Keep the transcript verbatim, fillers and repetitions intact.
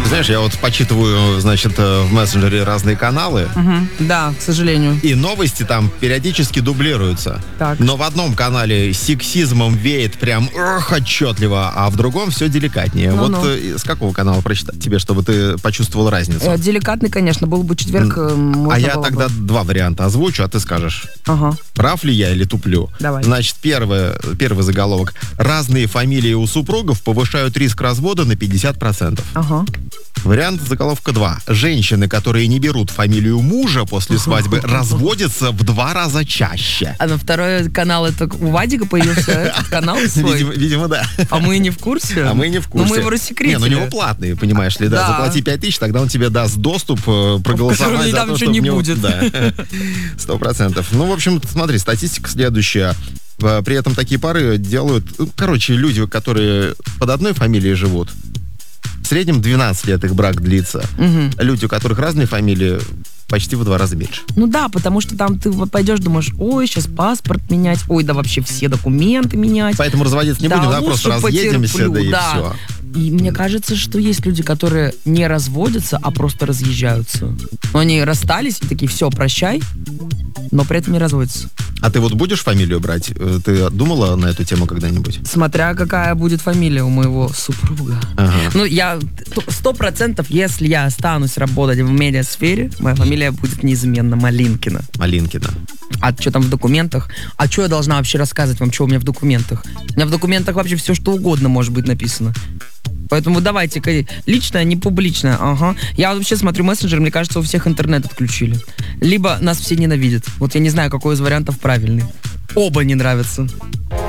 Знаешь, я вот почитываю, значит, в мессенджере разные каналы. Угу. Да, к сожалению. И новости там периодически дублируются. Так. Но в одном канале сексизмом веет прям ох, отчетливо, а в другом все деликатнее. Ну-ну. Вот э, с какого канала прочитать тебе, чтобы ты почувствовал разницу? Э, деликатный, конечно, был бы четверг. э, можно А я было бы. тогда два варианта озвучу, а ты скажешь, Ага. прав ли я или туплю. Давай. Значит, первое, первый заголовок. Разные фамилии у супругов повышают риск развода на пятьдесят процентов. Ага. Вариант заголовка два. Женщины, которые не берут фамилию мужа после свадьбы, разводятся в два раза чаще. А на второй канал это у Вадика появился этот канал свой? Видимо, видимо, да. А мы не в курсе? А мы не в курсе. Ну, мы его рассекретили. Не, ну у него платный, понимаешь ли, да. Да. Заплати пять тысяч, тогда он тебе даст доступ э, проголосовать Которого за там то, ничего чтобы не в него- будет. Да, сто процентов. Ну, в общем, смотри, статистика следующая. Э, При этом такие пары делают... ну, Короче, люди, которые под одной фамилией живут, в среднем двенадцать лет их брак длится. Мгм. Люди, у которых разные фамилии, почти в два раза меньше. Ну да, потому что там ты вот пойдешь, думаешь, ой, сейчас паспорт менять, ой, да вообще все документы менять. Поэтому разводиться не Да, будем, да, лучше просто разъедемся, потерплю, да и да. все. И мне кажется, что есть люди, которые не разводятся, а просто разъезжаются. Но они расстались и такие, все, прощай, но при этом не разводятся. А ты вот будешь фамилию брать? Э, Ты думала на эту тему когда-нибудь? Смотря какая будет фамилия у моего супруга. Ага. Ну, я сто процентов, если я останусь работать в медиасфере, моя фамилия будет неизменно Малинкина. Малинкина. А что там в документах? А что я должна вообще рассказывать вам, что у меня в документах? У меня в документах вообще все, что угодно может быть написано. Поэтому давайте-ка личное, не публичное. Ага. Я вообще смотрю мессенджер, мне кажется, у всех интернет отключили. Либо нас все ненавидят. Вот я не знаю, какой из вариантов правильный. Оба не нравятся.